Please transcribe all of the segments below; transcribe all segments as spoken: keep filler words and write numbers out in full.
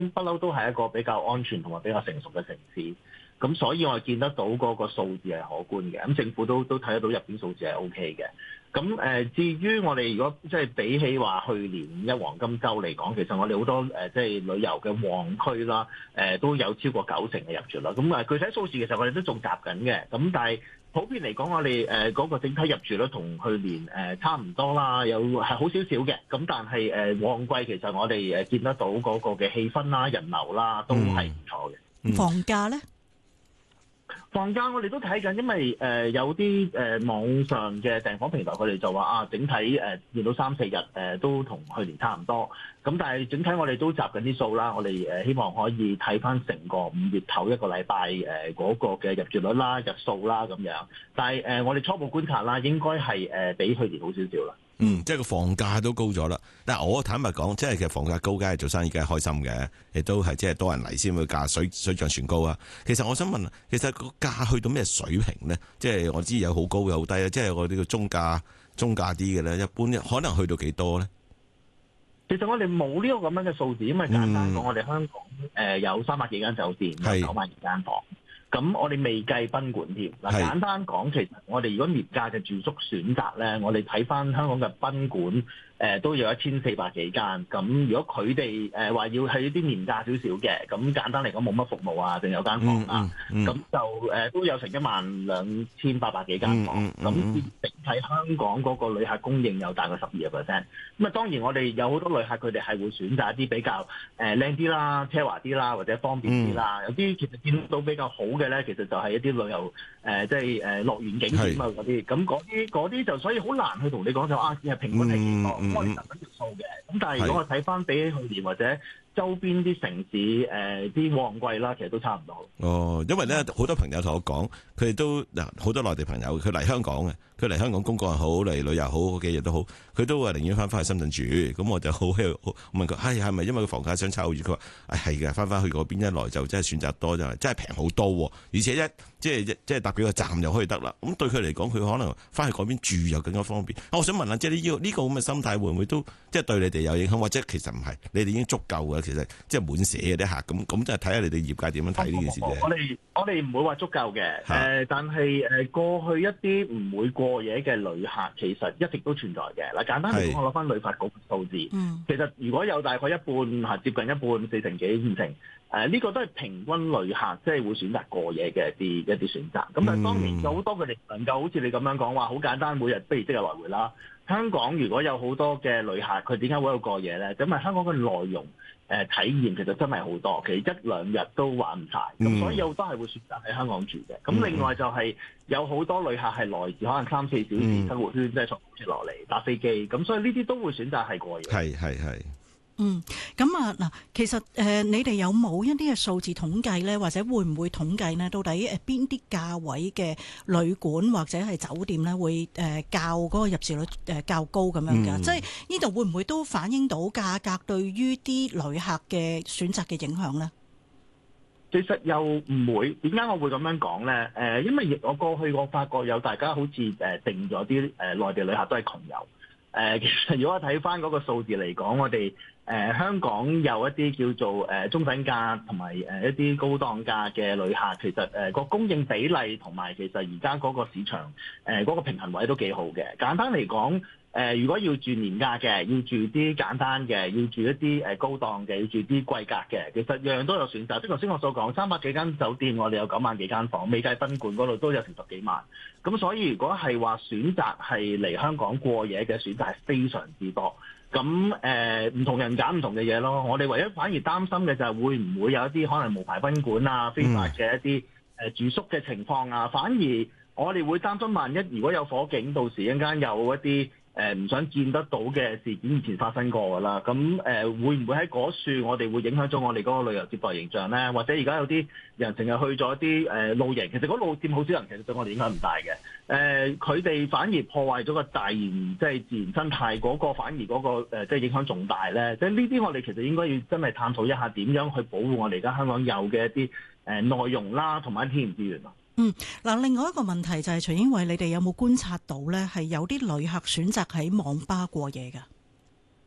不嬲都係一個比較安全同埋比較成熟嘅城市。咁所以我哋見得到嗰個數字係可觀嘅，咁政府都都睇得到入邊數字係 O K 嘅。咁誒、呃，至於我哋如果即係比起話去年五一黃金週嚟講，其實我哋好多誒、呃、即係旅遊嘅旺區啦，誒、呃、都有超過九成嘅入住率。咁啊，具體數字其實我哋都仲集緊嘅。咁但係普遍嚟講，我哋誒嗰個整體入住率同去年誒、呃、差唔多啦，有係好少少嘅。咁但係誒、呃、旺季其實我哋誒見得到嗰個嘅氣氛啦、人流啦，都係唔錯嘅。 嗯、房價咧？ 房價我哋都睇緊，因為誒、呃、有啲誒、呃、網上嘅訂房平台，佢哋就話啊，整體誒、呃、見到三四日誒、呃、都同去年差唔多。咁但係整體我哋都集緊啲數啦，我哋誒希望可以睇翻成個五月頭一個禮拜誒嗰個嘅入住率啦、日數啦咁樣。但係誒、呃、我哋初步觀察啦，應該係誒、呃、比去年好少少啦。 嗯，即係個房價都高咗啦。但係我坦白講，即係其實房價高，梗係做生意梗係開心嘅，亦都係即係多人嚟先會價水水漲船高啊。其實我想問，其實個價去到咩水平咧？即係我知有好高有好低啊。即係我呢個中價中價啲嘅咧，一般可能去到幾多咧？ 其實我哋冇呢個咁樣嘅數字，因為簡單講，我哋香港誒有三百幾間酒店，有九萬二間房。咁我哋未計賓館添。嗱，簡單講，其實我哋如果廉價嘅住宿選擇咧，我哋睇翻香港嘅賓館，誒、呃、都有一千四百幾間。咁如果佢哋誒話要係一啲廉價少少嘅，咁簡單嚟講冇乜服務啊，定有間房啊，咁、嗯嗯、就誒、呃、都有成一萬兩千八百幾間房。咁、嗯嗯嗯、整體香港嗰個旅客供應有大概十二個 percent。咁啊，當然我哋有好多旅客佢哋係會選擇一啲比較誒靚啲啦、奢華啲啦，或者方便啲啦。嗯、有啲其實見到比較好嘅咧，其實就係一啲旅遊誒，即係誒樂園景點啊嗰啲。咁嗰啲嗰啲就所以好難去同你講就啊，係平均係幾多？我哋十分條數嘅。咁但係如果我睇翻比起去年或者周邊啲城市誒啲、呃、旺季啦，其實都差唔多。 哦，因為咧好多朋友同我講，佢哋都嗱好多內地朋友，佢嚟香港嘅，佢嚟香港公幹又好，嚟旅遊好，嗰幾日都好，佢都話寧願翻返去深圳住。咁我就好希望問佢，唉，係咪因為個房價相差好遠？佢話唉係嘅，翻返去嗰邊一來就真係選擇多，就係真係平好多，而且一即係即係搭幾個站就可以得啦。咁對佢嚟講，佢可能翻去嗰邊住又更加方便。我想問下，即係呢個呢個咁嘅心態會唔會都即係對你哋有影響？或者其實唔係，你哋已經足夠嘅，其實即係滿瀉嘅啲客。咁咁即係睇下你哋業界點樣睇呢件事啫。 我哋我哋唔會話足夠嘅，誒、呃，但係誒過去一啲唔會過夜嘅旅客，其實一直都存在嘅。嗱，簡單嚟講，我攞翻旅發局嘅數字，其實如果有大概一半嚇接近一半，四成幾五成，誒、呃、呢、這個都係平均旅客即係會選擇過夜嘅一啲一啲選擇。咁但係當然有好多佢哋能夠好似你咁樣講話，好簡單，每日不如即日來回啦。香港如果有好多嘅旅客，佢點解會有過夜咧？咁啊，香港嘅內容誒、呃、體驗其實真係好多，其實一兩日都玩唔晒。咁、嗯、所以好多係會選擇喺香港住嘅。咁另外就係有好多旅客係來自可能三四小時生活圈，即係坐火車落嚟搭飛機。咁所以呢啲都會選擇係過夜。 係係係。 嗯，咁啊嗱，其實誒、呃，你哋有冇一啲嘅數字統計咧，或者會唔會統計呢？到底誒邊啲價位嘅旅館或者係酒店咧，會誒較嗰個入住率誒較高咁樣㗎？嗯、即係呢度會唔會都反映到價格對於啲旅客嘅選擇嘅影響咧？ 其實又唔會，點解我會咁樣講咧？誒、呃，因為我過去我發覺有大家好似誒定咗啲誒內地旅客都係窮遊。誒、呃，其實如果我睇翻嗰個數字嚟講，我哋誒、呃、香港有一啲叫做誒、呃、中等價同埋誒一啲高檔價嘅旅客，其實誒個、呃、供應比例同埋其實而家嗰個市場誒嗰、呃那個平衡位都幾好嘅。簡單嚟講，誒、呃、如果要住年價嘅，要住啲簡單嘅，要住一啲誒高檔嘅，要住啲貴格嘅，其實樣樣都有選擇。即係頭先我所講，三百幾間酒店，我哋有九萬幾間房，未計賓館嗰度都有成十幾萬。咁所以如果係話選擇係嚟香港過夜嘅選擇係非常之多。咁誒唔同人揀唔同嘅嘢咯，我哋唯一反而擔心嘅就係會唔會有一啲可能無牌賓館啊、非法嘅一啲誒住宿嘅情況啊，反而我哋會擔心萬一如果有火警，到時一陣間有一啲誒唔想見得到嘅事件以前發生過㗎啦，咁誒、呃、會唔會喺嗰處我哋會影響咗我哋嗰個旅遊接待形象咧？或者而家有啲人成日去咗啲誒露營，其實嗰露店好少人，其實對我哋影響唔大嘅。誒佢哋反而破壞咗個大型即係自然生態嗰個，反而嗰、嗰個、呃、即係影響重大咧。即係呢啲我哋其實應該要真係探討一下點樣去保護我哋而家香港有嘅一啲誒內容啦，同埋天然資源咯。 嗯，嗱，另外一個問題就係徐英偉，你哋有冇觀察到咧，係有啲旅客選擇喺網吧過夜㗎？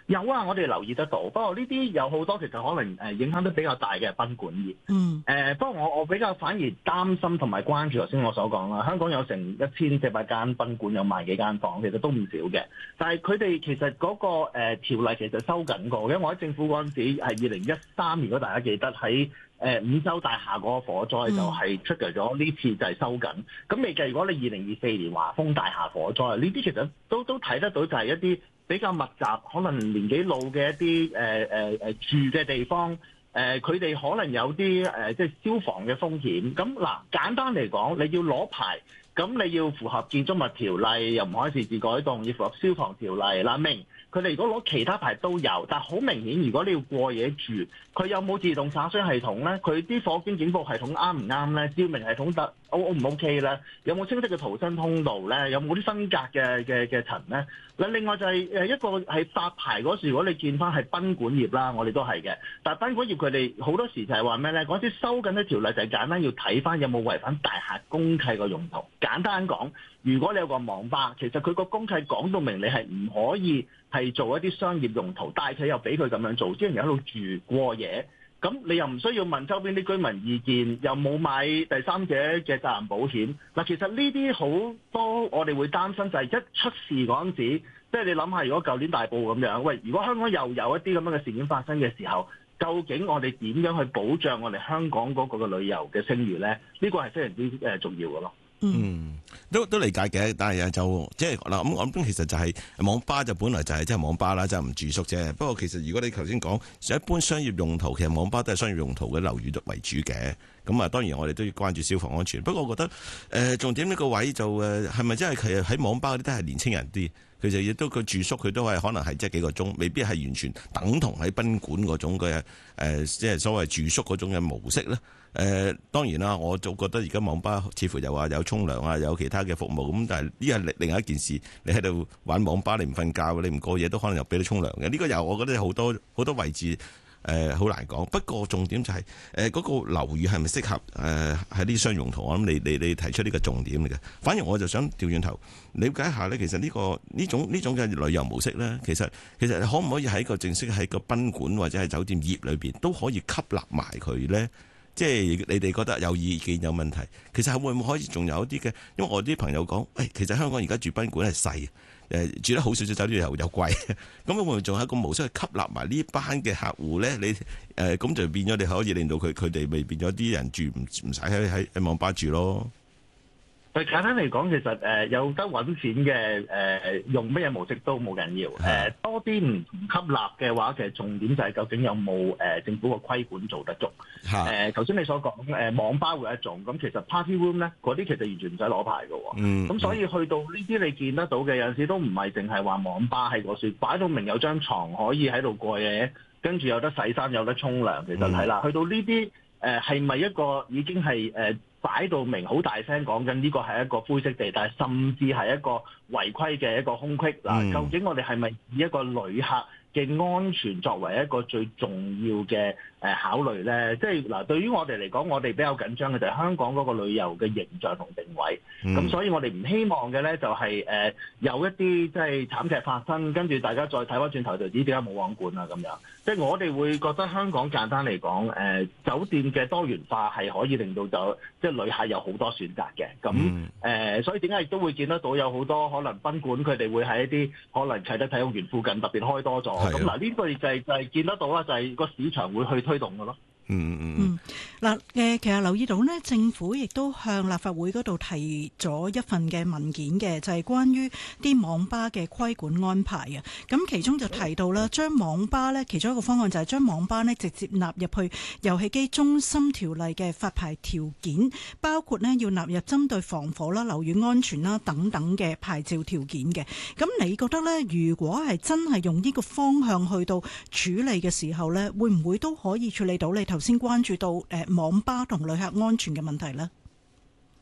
有啊，我哋留意得到。不過呢啲有好多其實可能誒影響得比較大嘅賓館業。 嗯。 誒、呃，不過我我比較反而擔心同埋關注頭先我所講啦。香港有成一千四百間賓館，有萬幾間房，其實都唔少嘅。但係佢哋其實嗰、那個誒、呃、條例其實收緊過，因為我喺政府嗰陣時係二零一三年，如果大家記得喺誒、呃、五洲大廈嗰個火災就係出嚟咗，呢次就係收緊。咁未計如果你二零二四年華豐大廈火災，呢啲其實都都睇得到就係一啲比較密集，可能年紀老嘅一啲誒誒誒住嘅地方，誒佢哋可能有啲誒、呃、即係消防嘅風險。咁嗱，簡單嚟講，你要攞牌，咁你要符合建築物條例，又唔可以擅自改動，要符合消防條例。嗱，明佢哋如果攞其他牌都有，但係好明顯，如果你要過夜住，佢有冇自動灑水系統咧？佢啲火警警報系統啱唔啱咧？照明系統得 O 唔 OK 咧？有冇清晰嘅逃生通道咧？有冇啲分隔嘅嘅嘅層咧？嗱，另外就係誒一個係發牌嗰時，如果你見翻係賓館業啦，我哋都係嘅。但係賓館業佢哋好多時就係話咩咧？嗰啲收緊啲條例就係簡單要睇翻有冇違反大廈公契個用途。簡單講，如果你有個網吧，其實佢個公契講到明，你係唔可以係做一啲商業用途，但係佢又俾佢咁樣做，啲人喺度住過夜。咁你又唔需要問周邊啲居民意見，又冇買第三者嘅責任保險。嗱，其實呢啲好多我哋會擔心就係一出事嗰陣時，即係你諗下，如果舊年大埔咁樣，喂，如果香港又有一啲咁樣嘅事件發生嘅時候，究竟我哋點樣去保障我哋香港嗰個嘅旅遊嘅聲譽咧？呢個係非常之誒重要嘅咯。 嗯，都都理解嘅，但係就即係嗱，咁我諗其實就係網吧就本來就係即係網吧啦，就唔住宿啫。不過其實如果你頭先講一般商業用途，其實網吧都係商業用途嘅樓宇為主嘅。咁啊，當然我哋都要關注消防安全。不過我覺得誒、呃、重點呢個位就誒係咪真係其實喺網吧嗰啲都係年青人啲？佢就亦都佢住宿佢都係可能係即係幾個鐘，未必係完全等同喺賓館嗰種嘅誒，即係所謂住宿嗰種嘅模式咧。誒、呃、當然啦，我就覺得而家網吧似乎又話有沖涼啊，有其他嘅服務咁，但係呢係另另外一件事。你喺度玩網吧，你唔瞓覺，你唔過夜都可能又俾你沖涼嘅。呢、這個又我覺得好多好多位置誒好、呃、難講。不過重點就係誒嗰個樓宇係咪適合誒喺啲商用途？我諗你你你提出呢個重點嚟嘅。反而我就想調轉頭了解一下咧，其實呢、這個呢種呢種嘅旅遊模式咧，其實其實可唔可以喺個正式喺個賓館或者係酒店業裏邊都可以吸納埋佢咧？即係你哋覺得有意見有問題，其實係會唔會可以仲有一啲嘅？因為我啲朋友講，誒，其實香港而家住賓館係細，誒住得好少少酒店又又貴，咁會唔會仲有一個模式去吸納埋呢班嘅客戶咧？你誒咁就變咗你可以令到佢佢哋咪變咗啲人住唔唔使喺喺喺網吧住咯。 佢簡單嚟講，其實誒、呃、有得揾錢嘅誒、呃、用咩模式都冇緊要。誒、呃、多啲唔吸納嘅話，其實重點就係究竟有冇誒、呃、政府個規管做得足。誒頭先你所講誒、呃、網吧會一種，咁其實 party room 咧嗰啲其實完全唔使攞牌嘅喎。嗯。咁所以去到呢啲你見得到嘅有陣時都唔係淨係話網吧係個説，擺到明有張床可以喺度過夜，跟住有得洗衫有得沖涼，其實係啦。去到呢啲誒係咪一個已經係誒？呃擺到明好大聲講緊呢個係一個灰色地帶，甚至係一個違規嘅一個空隙嗱。嗯、究竟我哋係咪以一個旅客嘅安全作為一個最重要嘅誒考慮咧？即係嗱，對於我哋嚟講，我哋比較緊張嘅就係香港嗰個旅遊嘅形象同定位。咁、嗯、所以我哋唔希望嘅咧就係誒有一啲即係慘劇發生，跟住大家再睇翻轉頭就知點解冇網管啊咁樣。即係我哋會覺得香港簡單嚟講，誒、呃、酒店嘅多元化係可以令到就即係旅客有好多選擇嘅。咁誒、嗯呃，所以點解亦都會見得到有好多可能賓館佢哋會喺一啲可能啟德體育園附近特別開多咗。咁嗱呢個就係、是、就係、是、見得到啦，就係、是、個市場會去推動嘅咯。 嗯嗯嗯。 嗱，誒，其實留意到呢，政府亦都向立法會嗰度提咗一份嘅文件嘅，就係、是、關於啲網吧嘅規管安排啊。咁其中就提到啦，將網吧呢，其中一個方案就係將網吧呢直接納入去遊戲機中心條例嘅發牌條件，包括呢要納入針對防火啦、樓宇安全啦等等嘅牌照條件嘅。咁你覺得呢？如果係真係用呢個方向去到處理嘅時候呢，會唔會都可以處理到你頭先關注到誒網吧同旅客安全嘅問題呢？ 誒、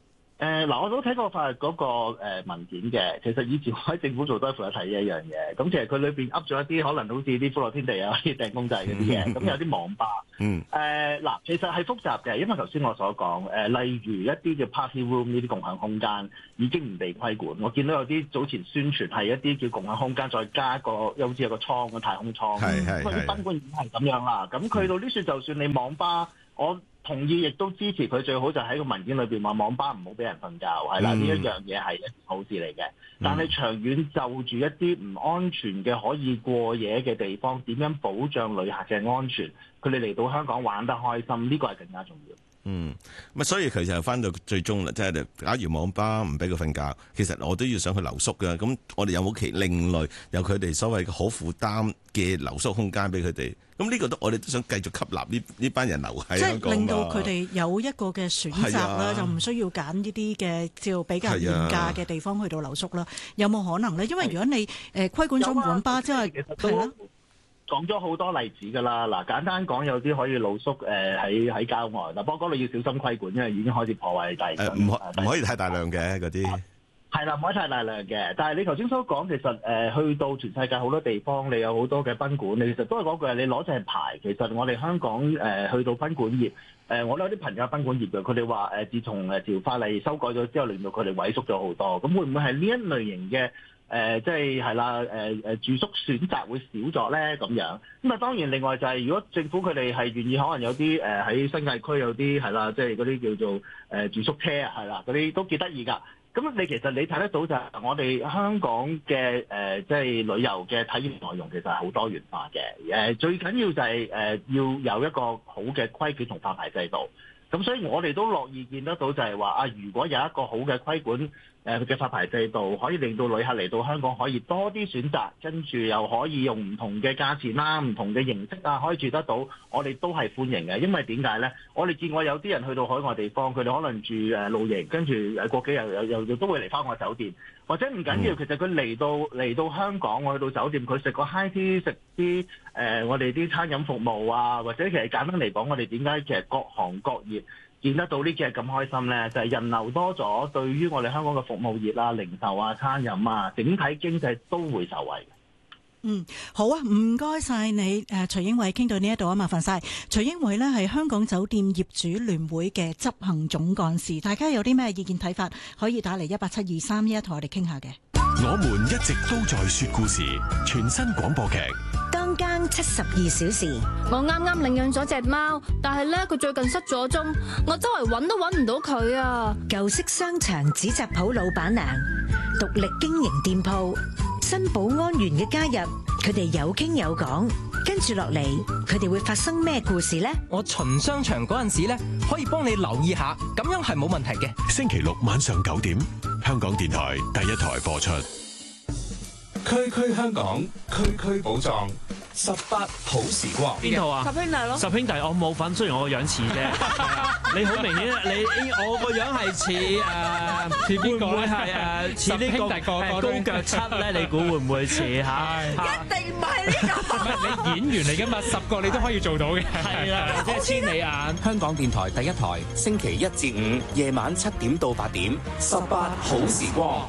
誒嗱、呃，我都睇過法律嗰個誒文件嘅。其實以前我喺政府做都係負責睇一樣嘢。咁其實佢裏邊噏咗一啲可能好似啲歡樂天地啊、啲掟公仔嗰啲嘅。咁有啲網吧。嗯。誒嗱、呃，其實係複雜嘅，因為頭先我所講誒、呃，例如一啲嘅 party room 呢啲共享空間已經唔被規管。我見到有啲早前宣傳係一啲叫共享空間，再加一個又好似有個倉嘅太空艙。係係係。啲賓館已經係咁樣啦。咁去到呢處，就算你網吧，我同意，亦都支持佢最好就喺個文件裏邊話網吧唔好俾人瞓覺，係啦，呢一樣嘢係一件好事嚟嘅。但係長遠就住一啲唔安全嘅可以過夜嘅地方，點樣保障旅客嘅安全？佢哋嚟到香港玩得開心，呢個係更加重要。嗯， 咁所以其實翻到最終啦，即係假如網吧唔俾佢瞓覺，其實我都要想去留宿㗎。咁我哋有冇其另類有佢哋所謂嘅可負擔嘅留宿空間俾佢哋？咁呢個都我哋都想繼續吸納呢呢班人留喺香港， 即係令到佢哋有一個嘅選擇啦，啊、就唔需要揀呢啲嘅照比較廉價嘅地方去到留宿啦。啊、有冇可能咧？因為如果你誒規管咗網吧，即係係啦。 講咗好多例子㗎啦，嗱簡單講，有啲可以露宿誒喺喺郊外，嗱不過嗰度要小心規管，因為已經開始破壞大誒唔可唔可以太大量嘅嗰啲， 係啦，唔可以太大量嘅。但係你頭先所講，其實誒、呃、去到全世界好多地方，你有好多嘅賓館，你其實都係嗰句，你攞隻牌。其實我哋香港誒、呃、去到賓館業，誒、呃、我都有啲朋友賓館業嘅，佢哋話誒自從誒條法例修改咗之後，令到佢哋萎縮咗好多。咁會唔會係呢一類型嘅？誒、呃、即係係啦，誒誒、呃、住宿選擇會少咗咧咁樣。咁啊當然另外就係、是、如果政府佢哋係願意，可能有啲誒喺新界區有啲係啦，即係嗰啲叫做誒、呃、住宿車啊，係啦，嗰啲都幾得意㗎。咁你其實你睇得到就係我哋香港嘅誒、呃、即係旅遊嘅體驗內容其實係好多元化嘅。誒、呃、最緊要就係、是、誒、呃、要有一個好嘅規矩同發牌制度。咁所以我哋都樂意見得到就係話啊，如果有一個好嘅規管誒嘅發牌制度，可以令到旅客嚟到香港可以多啲選擇，跟住又可以用唔同嘅價錢啦、唔同嘅形式啊，可以住得到，我哋都係歡迎嘅。因為點解咧？我哋見過有啲人去到海外地方，佢哋可能住誒露營，跟住誒過幾日又又又都會嚟翻我酒店，或者唔緊要，其實佢嚟到嚟到香港，我去到酒店，佢食個 high tea，食啲誒我哋啲餐飲服務啊，或者其實簡單嚟講，我哋點解其實各行各業見得到呢幾日咁開心咧，就係、是、人流多咗，對於我哋香港嘅服務業啊、零售啊、餐飲啊，整體經濟都會受惠。 嗯，好啊，唔該晒你，誒，徐英偉傾到呢一度啊，麻煩晒。徐英偉呢係香港酒店業主聯會嘅執行總幹事，大家有啲咩意見睇法，可以打嚟一八七二三一同我哋傾下嘅。 我們一直都在說故事，全新廣播劇。 當間七十二小時， 我啱啱領養咗隻貓，但係咧佢最近失咗蹤，我周圍揾都揾唔到佢啊！ 舊式商場紙紮鋪老闆娘，獨立經營店鋪，新保安員嘅加入，佢哋有傾有講，跟住落嚟，佢哋會發生咩故事呢？ 我巡商場嗰陣時咧，可以幫你留意下，咁樣係冇問題嘅。 星期六晚上九點，香港電台第一台播出。 區區香港，區區寶藏，十八好時光。 邊套啊？ 十兄弟咯。 十兄弟我冇份，雖然我個樣似啫。你好明顯，你我個樣係似誒，似邊個咧？係誒，似呢個誒高腳七咧？你估會唔會似嚇？ 一定唔係呢個。 唔係你演員嚟㗎嘛？十個你都可以做到嘅。 係啦，即係千里眼。 香港電台第一台，星期一至五夜晚七點到八點，十八好時光。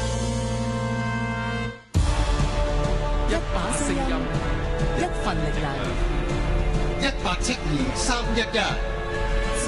一把聲音，一份力量，一八七二三一一。